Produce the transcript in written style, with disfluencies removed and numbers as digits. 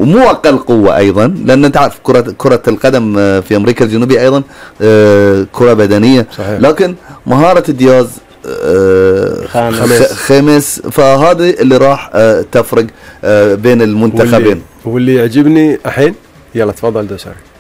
ومو اقل قوه ايضا، لان انت عارف كره القدم في امريكا الجنوبيه ايضا كره بدنيه. صحيح. لكن مهاره دياز خامس، فهذا اللي راح تفرق بين المنتخبين. واللي يعجبني الحين، يلا تفضل دوسري.